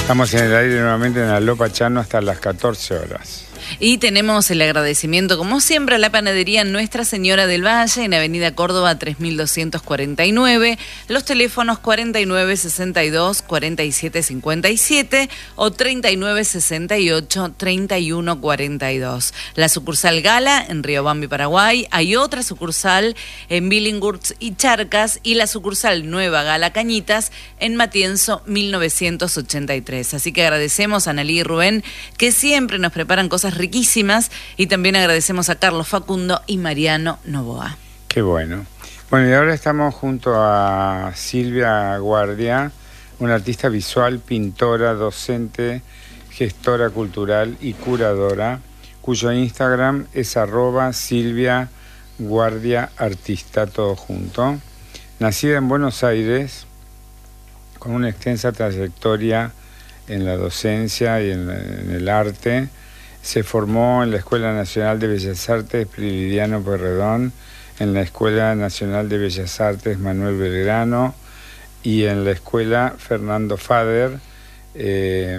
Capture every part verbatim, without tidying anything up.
Estamos en el aire nuevamente en la Lo Pachano hasta las catorce horas. Y tenemos el agradecimiento, como siempre, a la panadería Nuestra Señora del Valle, en Avenida Córdoba tres mil doscientos cuarenta y nueve, los teléfonos cuarenta y nueve sesenta y dos cuarenta y siete cincuenta y siete o treinta y nueve sesenta y ocho treinta y uno cuarenta y dos. La sucursal Gala en Riobambi, Paraguay. Hay otra sucursal en Billinghurst y Charcas, y la sucursal Nueva Gala Cañitas en Matienzo mil novecientos ochenta y tres. Así que agradecemos a Analí y Rubén, que siempre nos preparan cosas riquísimas, y también agradecemos a Carlos Facundo y Mariano Novoa. Qué bueno. Bueno, y ahora estamos junto a Silvia Guardia, una artista visual, pintora, docente, gestora cultural y curadora, cuyo Instagram es arroba Silvia Guardia Artista, todo junto. Nacida en Buenos Aires, con una extensa trayectoria en la docencia y en, la, en el arte. Se formó en la Escuela Nacional de Bellas Artes Prilidiano Pueyrredón, en la Escuela Nacional de Bellas Artes Manuel Belgrano y en la Escuela Fernando Fader, eh,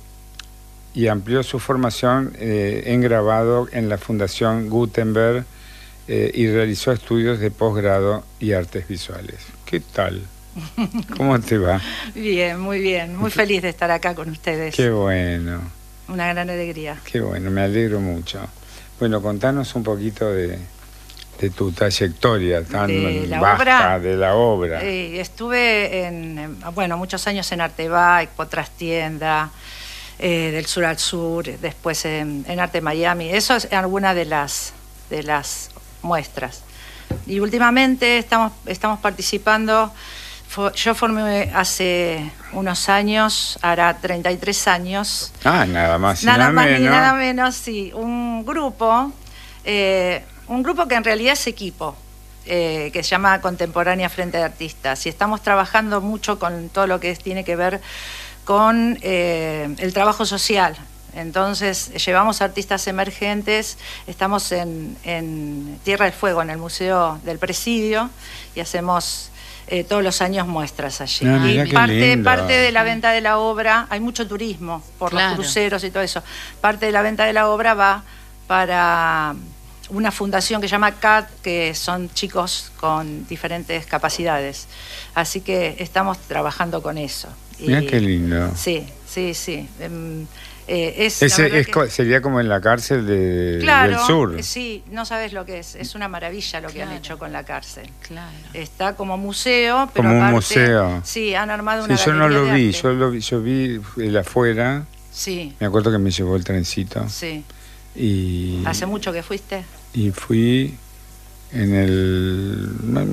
y amplió su formación eh, en grabado en la Fundación Gutenberg eh, y realizó estudios de posgrado y artes visuales. ¿Qué tal? ¿Cómo te va? Bien, muy bien. Muy feliz de estar acá con ustedes. Qué bueno. Una gran alegría. Qué bueno, me alegro mucho. Bueno, contanos un poquito de, de tu trayectoria tan de la vasta, obra, de la obra. Eh, estuve, en, bueno, muchos años en Arteba, Expo Trastienda, eh, del sur al sur, después en, en Arte Miami. Eso es alguna de las, de las muestras. Y últimamente estamos, estamos participando. Yo formé hace unos años, hará treinta y tres años. Ah, nada más y nada, nada más menos. Ni nada menos, sí. Un grupo, eh, un grupo que en realidad es equipo, eh, que se llama Contemporánea Frente de Artistas. Y estamos trabajando mucho con todo lo que es, tiene que ver con eh, el trabajo social. Entonces, llevamos artistas emergentes, estamos en, en Tierra del Fuego, en el Museo del Presidio, y hacemos... Eh, todos los años muestras allí. Ah, y parte, lindo. parte de la venta de la obra, hay mucho turismo por Claro. los cruceros y todo eso. Parte de la venta de la obra va para una fundación que se llama C A D, que son chicos con diferentes capacidades. Así que estamos trabajando con eso. Mira qué lindo. Sí, sí, sí. Um, Eh, es, Ese es, que... sería como en la cárcel de, claro, del sur. Sí, no sabes lo que es. Es una maravilla lo que claro. han hecho con la cárcel. Claro. Está como museo, pero como un aparte, museo. Sí, han armado Sí, una yo no lo galería de vi, arte. yo lo vi, yo vi el afuera. Sí. Me acuerdo que me llevó el trencito. Sí. Y, ¿Hace mucho que fuiste? Y fui en el...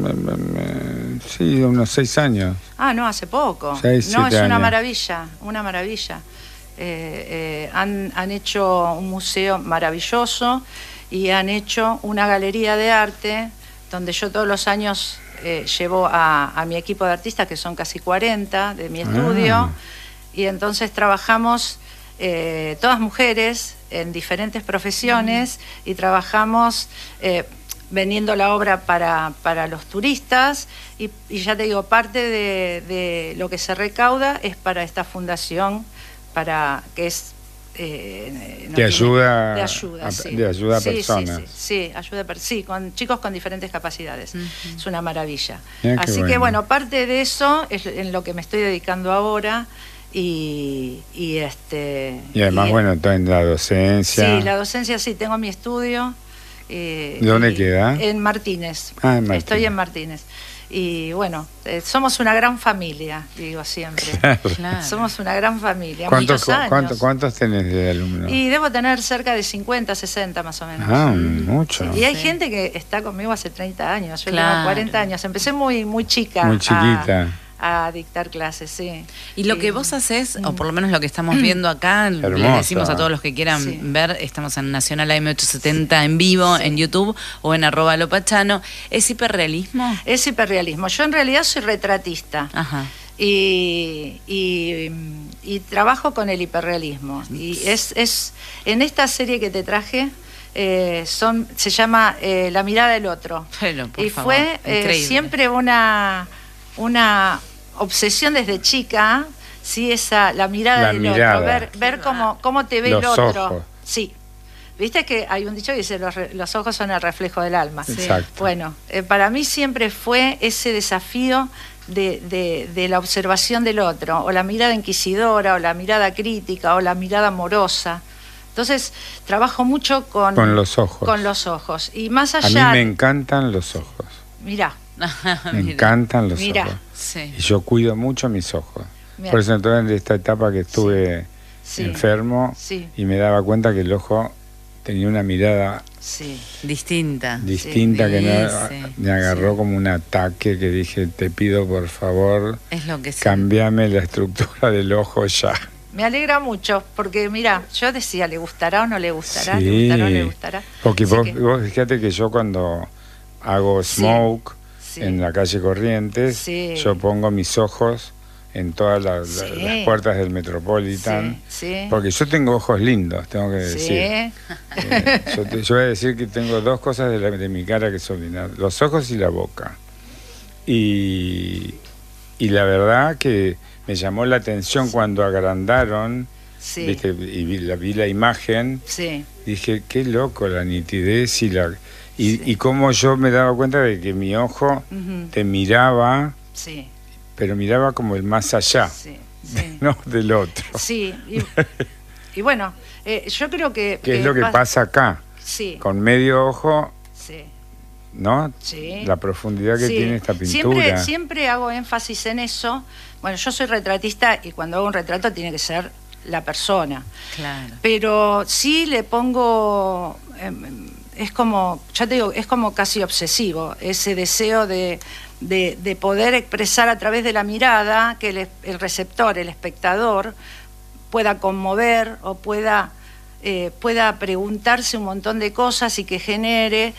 Sí, unos seis años. Ah, no, hace poco. Seis, no, es siete una años. maravilla, una maravilla. Eh, eh, han, han hecho un museo maravilloso y han hecho una galería de arte donde yo todos los años eh, llevo a, a mi equipo de artistas, que son casi cuarenta de mi estudio, Ah. y entonces trabajamos eh, todas mujeres en diferentes profesiones mm. y trabajamos eh, vendiendo la obra para, para los turistas y, y ya te digo, parte de, de lo que se recauda es para esta fundación, para que es eh, no de, ayuda, de ayuda, a, sí. de ayuda a sí, personas. Sí, sí, sí, ayuda a sí, con chicos con diferentes capacidades. Uh-huh. Es una maravilla. Mira Así bueno. que bueno, parte de eso es en lo que me estoy dedicando ahora y, y este y además y, bueno, en la docencia. Sí, la docencia sí, tengo mi estudio. Eh, ¿Dónde y, queda? En Martínez. Ah, en Martínez. Estoy en Martínez. Y bueno, eh, somos una gran familia, digo siempre. Claro. Somos una gran familia. ¿Cuántos, muchos años. ¿cuántos, ¿Cuántos tenés de alumnos? Y debo tener cerca de cincuenta, sesenta más o menos. Ah, mucho. Sí. Y hay sí. gente que está conmigo hace treinta años. Yo claro. tengo cuarenta años. Empecé muy, muy chica. Muy chiquita. A, a dictar clases, sí. Y lo y, que vos haces, mm. o por lo menos lo que estamos viendo acá, les decimos a todos los que quieran sí. ver, estamos en Nacional A M ochocientos setenta en vivo, sí. en YouTube o en arroba Lo Pachano. ¿Es hiperrealismo? Es hiperrealismo. Yo en realidad soy retratista. Ajá. Y, y, y trabajo con el hiperrealismo. Y es, es en esta serie que te traje, eh, son, se llama eh, La mirada del otro. Pero, por y favor, fue eh, siempre una... una obsesión desde chica sí, esa, la mirada La del mirada. otro, ver, ver cómo, cómo te ve Los el otro. ojos. Sí. Viste que hay un dicho que dice, los, re- los ojos son el reflejo del alma. Sí. Exacto. Bueno, eh, para mí siempre fue ese desafío de, de, de la observación del otro, o la mirada inquisidora, o la mirada crítica, o la mirada amorosa. Entonces, trabajo mucho con, Con los ojos. Con los ojos. Y más A allá... mí me encantan los ojos. Mirá, Me encantan los Mirá. ojos. Sí. Y yo cuido mucho mis ojos. Mirá. Por eso entonces en esta etapa que estuve sí, enfermo sí, y me daba cuenta que el ojo tenía una mirada sí. Distinta. distinta Sí, que me, sí, me agarró sí. como un ataque que dije, te pido por favor, Es lo que sí. cambiame la estructura del ojo ya. Me alegra mucho, porque mira, yo decía, ¿le gustará o no le gustará? Sí. ¿Le gustará o no le gustará? Porque Así vos, que- vos fíjate que yo cuando hago Sí, smoke sí. en la calle Corrientes, Sí. yo pongo mis ojos en todas las, Sí. las puertas del Metropolitan, Sí, sí. porque yo tengo ojos lindos, tengo que Sí. decir. Eh, yo, te- yo voy a decir que tengo dos cosas de, la- de mi cara que son lindas, los ojos y la boca. Y, y la verdad que me llamó la atención cuando agrandaron, Sí. ¿viste? Y vi la, vi la imagen, Sí. dije, qué loco la nitidez y la... Y, Sí. y cómo yo me daba cuenta de que mi ojo Ujú. te miraba, Sí. pero miraba como el más allá, Sí. Sí. no del otro. Sí. Y, y bueno, eh, yo creo que... ¿Qué es lo que pas- pasa acá? Sí. Con medio ojo, Sí. ¿no? Sí. La profundidad que Sí. tiene esta Siempre, pintura. siempre hago énfasis en eso. Bueno, yo soy retratista y cuando hago un retrato tiene que ser la persona. Claro. Pero sí le pongo, em, es como, ya te digo, es como casi obsesivo, ese deseo de, de, de poder expresar a través de la mirada que el, el receptor, el espectador, pueda conmover o pueda, eh, pueda preguntarse un montón de cosas y que genere,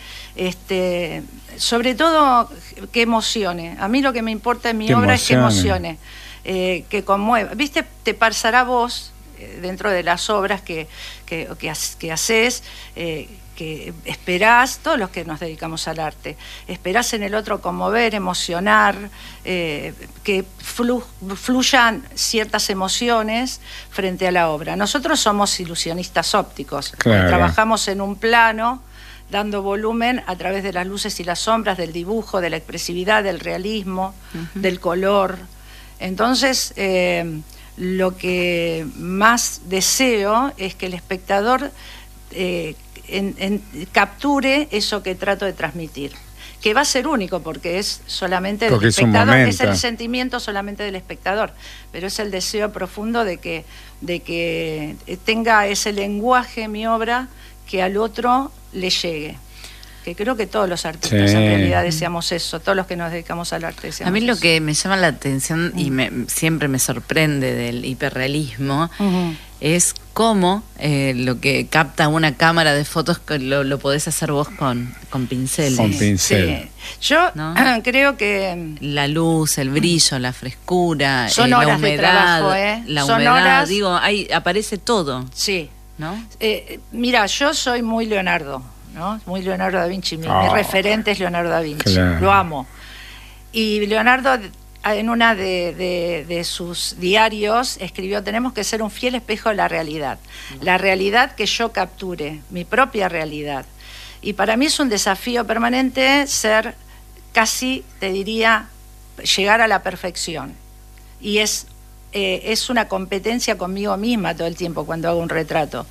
este, sobre todo, que emocione. A mí lo que me importa en mi Que obra es que emocione. emocione. Eh, que conmueva. ¿Viste? Te pasará vos, eh, dentro de las obras que, que, que, ha- que haces, eh, que esperás, todos los que nos dedicamos al arte, esperás en el otro conmover, emocionar, eh, que flu- fluyan ciertas emociones frente a la obra. Nosotros somos ilusionistas ópticos, Claro. trabajamos en un plano, dando volumen a través de las luces y las sombras, del dibujo, de la expresividad, del realismo, del color. Entonces, eh, lo que más deseo es que el espectador eh, en- en- capture eso que trato de transmitir, que va a ser único porque es solamente del Porque es un espectador, es, momento. el sentimiento solamente del espectador, pero es el deseo profundo de que, de que tenga ese lenguaje mi obra que al otro le llegue. Que creo que todos los artistas Sí. en realidad deseamos eso, todos los que nos dedicamos al arte deseamos A mí lo eso. que me llama la atención y me, siempre me sorprende del hiperrealismo Ujú. es cómo eh, lo que capta una cámara de fotos que lo, lo podés hacer vos con, con pinceles. Con pincel. Sí. Yo ¿No? creo que La luz, el brillo, la frescura, Son eh, la horas de humedad, trabajo, ¿eh? la Son humedad, horas- digo, ahí aparece todo, sí. ¿no? Eh, mira, yo soy muy Leonardo, ¿no? Muy Leonardo da Vinci. Mi, mi Oh. referente es Leonardo da Vinci. Claro. Lo amo. Y Leonardo, en una de, de- de sus diarios, escribió: tenemos que ser un fiel espejo de la realidad. La realidad que yo capture, mi propia realidad. Y para mí es un desafío permanente ser casi, te diría, llegar a la perfección. Y es, eh, es una competencia conmigo misma todo el tiempo cuando hago un retrato.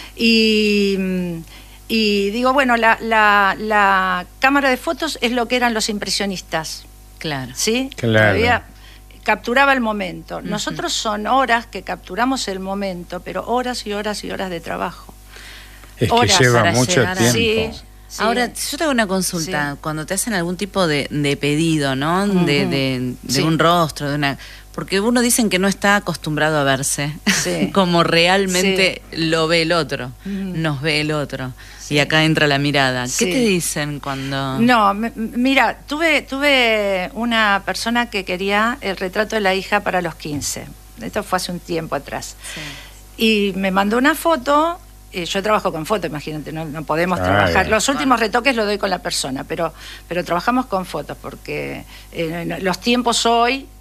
Y, mm, y digo, bueno, la, la, la cámara de fotos es lo que eran los impresionistas, Claro. ¿sí? Claro. Todavía capturaba el momento. Nosotros son horas que capturamos el momento, pero horas y horas y horas de trabajo. Es Horas que lleva para mucho llegar a- tiempo. Sí. Sí. Ahora, yo te hago una consulta. Sí. Cuando te hacen algún tipo de, de pedido, ¿no? De, Ujú. de- de Sí. un rostro, de una... Porque uno dicen que no está acostumbrado a verse Sí. como realmente lo ve el otro, Ujú. nos ve el otro. Sí. Y acá entra la mirada. Sí. ¿Qué te dicen cuando...? No, m- mira, tuve, tuve una persona que quería el retrato de la hija para los quince. Esto fue hace un tiempo atrás. Sí. Y me mandó una foto. eh, yo trabajo con foto, imagínate, no, no podemos Ah, trabajar. bien. Los últimos retoques los doy con la persona, pero, pero trabajamos con fotos porque eh, no- los tiempos hoy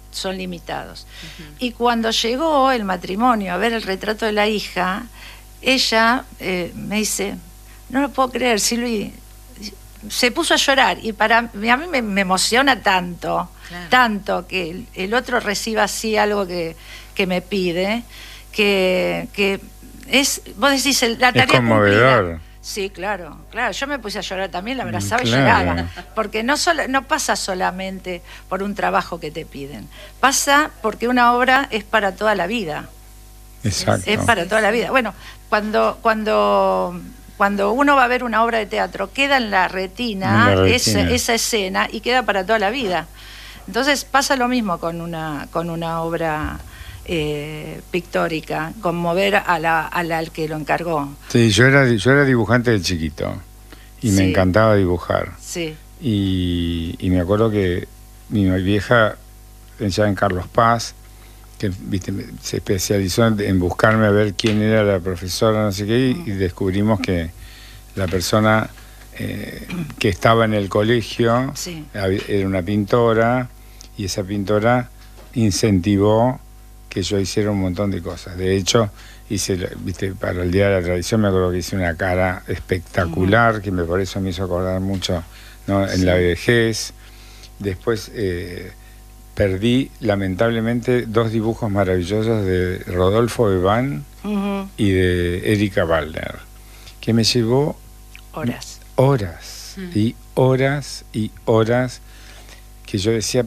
son limitados. Uh-huh. Y cuando llegó el matrimonio a ver el retrato de la hija, ella eh, me dice, no lo puedo creer, Silvi, se puso a llorar, y para mí, a mí me, me emociona tanto, claro. tanto que el, el otro reciba así algo que, que me pide, que, que es, vos decís, la tarea es conmovedor. Cumplida. Sí, claro, claro. Yo me puse a llorar también, la abrazaba claro. y lloraba. Porque no, solo, no pasa solamente por un trabajo que te piden. Pasa porque una obra es para toda la vida. Exacto. Es, es para toda la vida. Bueno, cuando, cuando, cuando uno va a ver una obra de teatro, queda en la retina, en la esa, retina. esa escena y queda para toda la vida. Entonces pasa lo mismo con una, con una obra... Eh, pictórica, conmover a la, a la al que lo encargó. Sí, yo era, yo era dibujante de chiquito y sí. me encantaba dibujar. Sí. Y, y me acuerdo que mi vieja, ya en Carlos Paz, que viste, se especializó en, en buscarme a ver quién era la profesora, no sé qué, y, y descubrimos que la persona eh, que estaba en el colegio sí. era una pintora, y esa pintora incentivó que yo hiciera un montón de cosas. De hecho, hice, viste, para el Día de la Tradición me acuerdo que hice una cara espectacular, uh-huh. que me por eso me hizo acordar mucho, ¿no? en sí. la vejez. Después eh, perdí, lamentablemente, dos dibujos maravillosos de Rodolfo Bebán uh-huh. y de Erika Waldner, que me llevó horas. Horas, uh-huh. y horas y horas, que yo decía,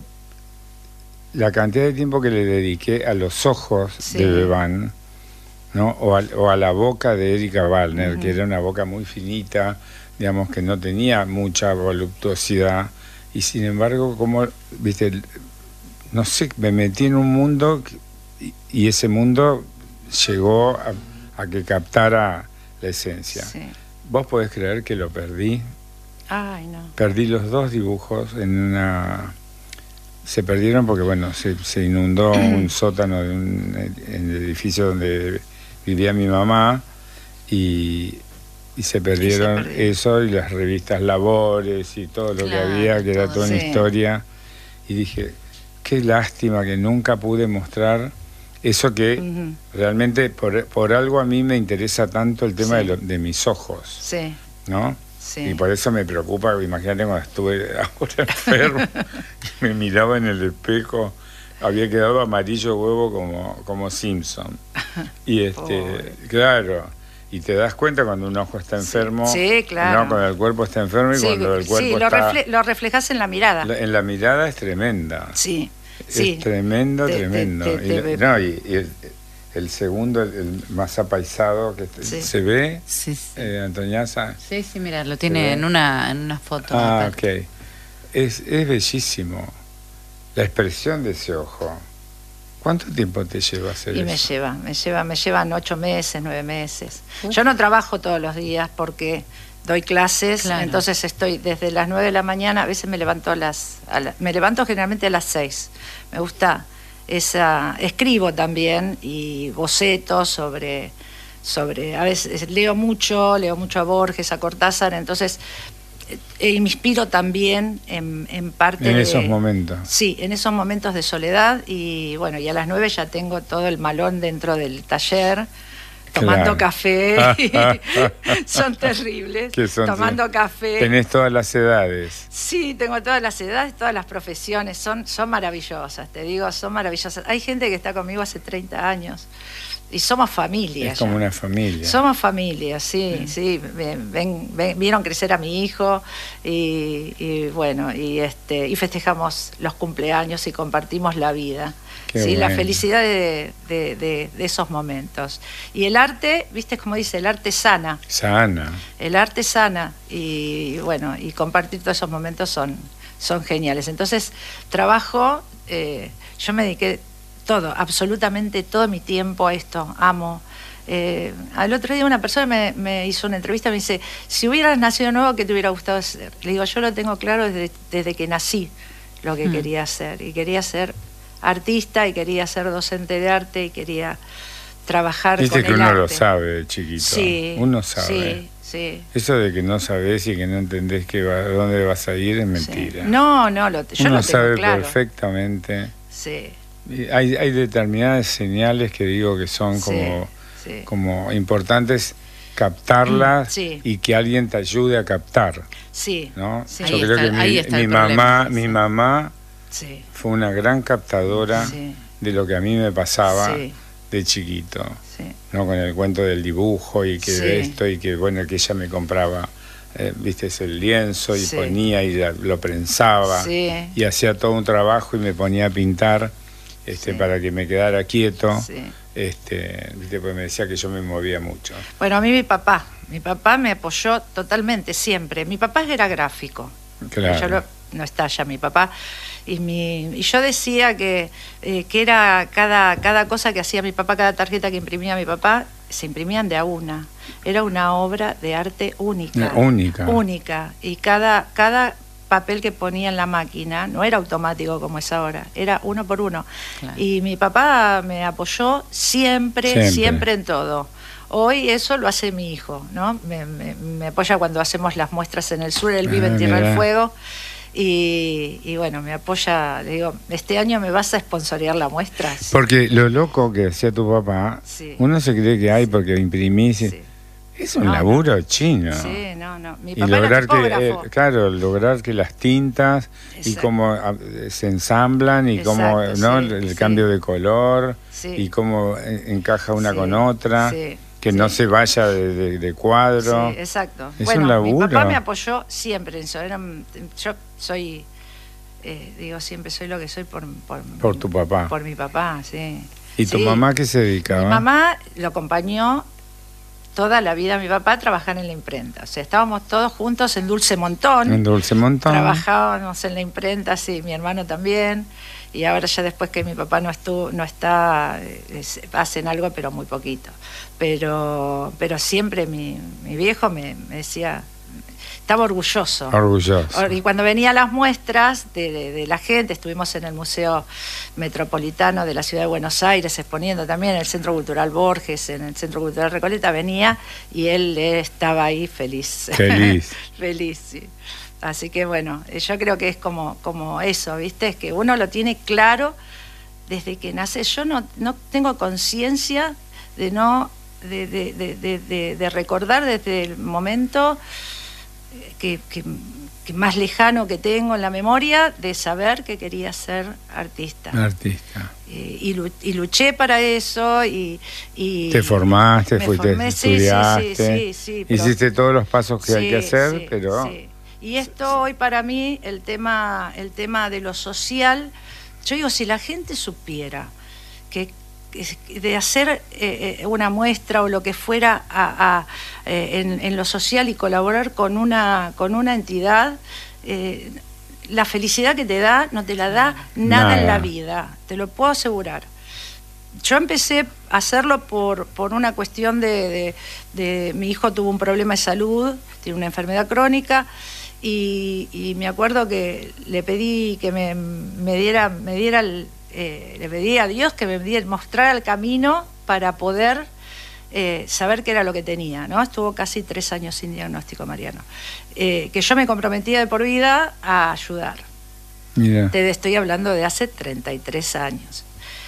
la cantidad de tiempo que le dediqué a los ojos sí. de Bebán, ¿no? o, a, o a la boca de Erika Waldner, uh-huh. que era una boca muy finita, digamos, que no tenía mucha voluptuosidad, y sin embargo, como, viste, no sé, me metí en un mundo, y, y ese mundo llegó a, a que captara la esencia. Sí. ¿Vos podés creer que lo perdí? Ay, no. Perdí los dos dibujos en una... Se perdieron porque, bueno, se, se inundó un sótano de un, en el edificio donde vivía mi mamá, y, y se perdieron y se eso y las revistas Labores y todo lo claro, que había, que era toda sí. una historia. Y dije, qué lástima que nunca pude mostrar eso que uh-huh. realmente por, por algo a mí me interesa tanto el tema sí. de, lo, de mis ojos, sí. ¿no? Sí. Y por eso me preocupa, imagínate cuando estuve ahora enfermo, y me miraba en el espejo, había quedado amarillo huevo como, como Simpson. Y este, oh. claro, y te das cuenta cuando un ojo está enfermo, sí, claro. no, cuando el cuerpo está enfermo y sí, cuando el cuerpo sí, lo está... refle lo reflejas en la mirada. La, en la mirada es tremenda. Sí, es sí. tremendo, te, tremendo. Te, te, te, y, no, y, y el, el segundo, el, el más apaisado, que sí. se ve, sí, sí. Eh, Antoñaza. Sí, sí, mira, lo tiene en una, en una foto. Ah, ok. Es, es bellísimo la expresión de ese ojo. ¿Cuánto tiempo te lleva a hacer y eso? me lleva, me lleva, me llevan ocho meses, nueve meses. ¿Eh? Yo no trabajo todos los días porque doy clases, claro. entonces estoy desde las nueve de la mañana, a veces me levanto a las, a la, me levanto generalmente a las seis. Me gusta esa, escribo también y bocetos sobre, sobre, a veces leo mucho, leo mucho a Borges, a Cortázar, entonces eh, me inspiro también en, en parte en de... En esos momentos. Sí, en esos momentos de soledad, y bueno, y a las nueve ya tengo todo el malón dentro del taller, tomando claro. café, son terribles, son tomando te... café. ¿Tenés todas las edades? Sí, tengo todas las edades, todas las profesiones, son, son maravillosas, te digo, son maravillosas. Hay gente que está conmigo hace treinta años y somos familia. Es como ya. una familia. Somos familia, sí, sí, sí. Ven, ven, vieron crecer a mi hijo y, y bueno, y este y festejamos los cumpleaños y compartimos la vida. Qué sí, bueno. La felicidad de, de, de, de esos momentos. Y el arte, viste como dice, el arte sana. Sana. El arte sana. Y bueno, y compartir todos esos momentos son, son geniales. Entonces, trabajo, eh, yo me dediqué todo, absolutamente todo mi tiempo a esto. Amo. Eh, al otro día una persona me, me hizo una entrevista y me dice, si hubieras nacido de nuevo, ¿qué te hubiera gustado hacer? Le digo, yo lo tengo claro desde, desde que nací, lo que mm. quería hacer. Y quería ser artista, y quería ser docente de arte, y quería trabajar Viste con que el uno arte. Lo sabe, chiquito. Sí, uno sabe. Sí, sí. Eso de que no sabés y que no entendés que va, dónde vas a ir es mentira. Sí. No, no, lo, yo uno lo tengo sabe claro. perfectamente sí. Hay, hay determinadas señales que digo que son como, sí, sí. como importantes captarlas sí. y que alguien te ayude a captar. Sí, ¿no? sí. Yo Ahí creo está, que ahí mi, está mi el mamá, problema. mi mamá sí. fue una gran captadora sí. de lo que a mí me pasaba sí. de chiquito, sí. ¿no? Con el cuento del dibujo y que sí. esto y que bueno que ella me compraba, eh, viste, el lienzo y sí. ponía y la, lo prensaba sí. y hacía todo un trabajo y me ponía a pintar este sí. para que me quedara quieto. Sí. Este, viste, pues me decía que yo me movía mucho. Bueno, a mí mi papá, mi papá me apoyó totalmente, siempre. Mi papá era gráfico. Claro. Yo lo, no está ya mi papá. Y, mi, y yo decía que, eh, que era cada, cada cosa que hacía mi papá, cada tarjeta que imprimía mi papá, se imprimían de a una. Era una obra de arte única. Única. Única. Y cada, cada papel que ponía en la máquina no era automático como es ahora, era uno por uno. Claro. Y mi papá me apoyó siempre, siempre, siempre en todo. Hoy eso lo hace mi hijo, ¿no? Me, me, me apoya cuando hacemos las muestras en el sur, él vive ah, en Tierra mira. del Fuego. Y, y bueno, me apoya, le digo, este año me vas a sponsorear la muestra. Sí. Porque lo loco que hacía tu papá, sí. uno se cree que hay porque imprimís. Sí. Es un no, laburo no. chino. Sí, no, no. Mi y papá lograr era que, eh, claro, lograr que las tintas exacto. y cómo eh, se ensamblan y exacto, cómo, ¿no? Sí, el sí. cambio de color sí. y cómo encaja una sí, con otra. Sí. Que sí. no se vaya de, de, de cuadro. Sí, exacto. Es bueno, un laburo. Mi papá me apoyó siempre en eso. Era, yo soy, eh, digo, siempre soy lo que soy por... Por, por tu papá. Por mi papá, sí. ¿Y tu sí. mamá qué se dedicaba? Mi mamá lo acompañó toda la vida a mi papá a trabajar en la imprenta. O sea, estábamos todos juntos en Dulce Montón. En Dulce Montón. Trabajábamos en la imprenta, sí, mi hermano también. Y ahora ya después que mi papá no estuvo, no está, es, hacen algo, pero muy poquito. Pero, pero siempre mi, mi viejo me, me decía, estaba orgulloso. Orgulloso. Y cuando venía a las muestras de, de, de la gente, estuvimos en el Museo Metropolitano de la Ciudad de Buenos Aires, exponiendo también en el Centro Cultural Borges, en el Centro Cultural Recoleta, venía y él estaba ahí feliz. Feliz. Feliz, sí. Así que bueno, yo creo que es como, como eso, ¿viste? Es que uno lo tiene claro desde que nace. Yo no, no tengo conciencia de no de, de, de, de, de, de recordar desde el momento que, que, que más lejano que tengo en la memoria de saber que quería ser artista. Artista. Eh, y, y luché para eso y... y te formaste, fuiste, formé, estudiaste, sí, sí, sí, sí, pero, hiciste todos los pasos que sí, hay que hacer, sí, pero... Sí. Y esto hoy para mí, el tema, el tema de lo social, yo digo, si la gente supiera que, que de hacer eh, una muestra o lo que fuera a, a, eh, en, en lo social y colaborar con una, con una entidad, eh, la felicidad que te da no te la da nada, nada en la vida, te lo puedo asegurar. Yo empecé a hacerlo por, por una cuestión de, de, de... Mi hijo tuvo un problema de salud, tiene una enfermedad crónica, y, y me acuerdo que le pedí que me, me diera, me diera el, eh, le pedí a Dios que me diera, mostrara el camino para poder eh, saber qué era lo que tenía, ¿no? Estuvo casi tres años sin diagnóstico, Mariano. Eh, que yo me comprometía de por vida a ayudar. Mira. Te estoy hablando de hace treinta y tres años.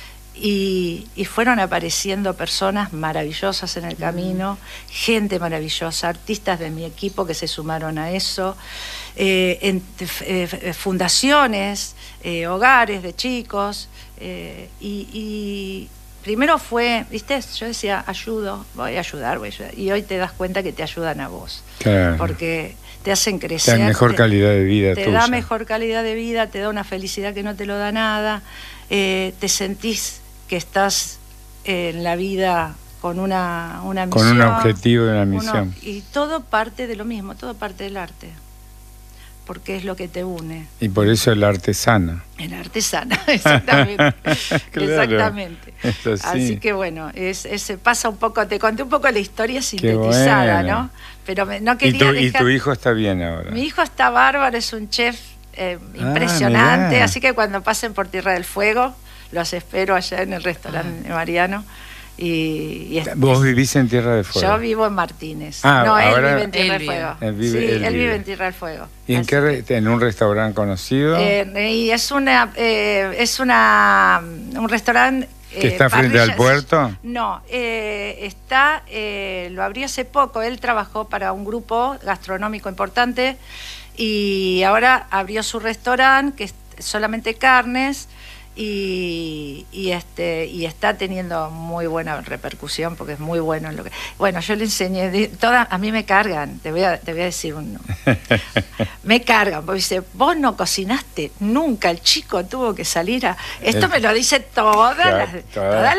Y, y fueron apareciendo personas maravillosas en el camino, gente maravillosa, artistas de mi equipo que se sumaron a eso, eh, en, eh, fundaciones, eh, hogares de chicos, eh, y, y primero fue, viste, yo decía, ayudo, voy a ayudar, voy a ayudar, y hoy te das cuenta que te ayudan a vos, claro. Porque te hacen crecer, te da mejor te, calidad de vida, te tuya. da mejor calidad de vida, te da una felicidad que no te lo da nada, eh, te sentís que estás en la vida con una, una misión. Con un objetivo y una misión. Uno, y todo parte de lo mismo, todo parte del arte. Porque es lo que te une. Y por eso el arte sana. El arte sana, exactamente. Claro, exactamente. Así. Así que bueno, es, es, pasa un poco, te conté un poco la historia sintetizada, bueno. ¿no? Pero me, no quería ¿Y tu, dejar... ¿Y tu hijo está bien ahora? Mi hijo está bárbaro, es un chef eh, impresionante, ah, así que cuando pasen por Tierra del Fuego, los espero allá en el restaurante ah. Mariano. Y, y es, ¿Vos vivís en Tierra del Fuego? Yo vivo en Martínez. Ah, no, él ahora, vive en Tierra él del Fuego. Él vive, sí, él él vive. vive en Tierra del Fuego. ¿Y en Así qué re, en un restaurante conocido? Eh, y es una eh, es una un restaurante ¿Que eh, está frente parrilla, al puerto? No, eh, está eh, lo abrió hace poco. Él trabajó para un grupo gastronómico importante y ahora abrió su restaurante que es solamente carnes. Y, y este y está teniendo muy buena repercusión porque es muy bueno en lo que bueno yo le enseñé de, toda, a mí me cargan te voy a te voy a decir uno me cargan porque dice vos no cocinaste nunca, el chico tuvo que salir a esto, me lo dice todas las, todas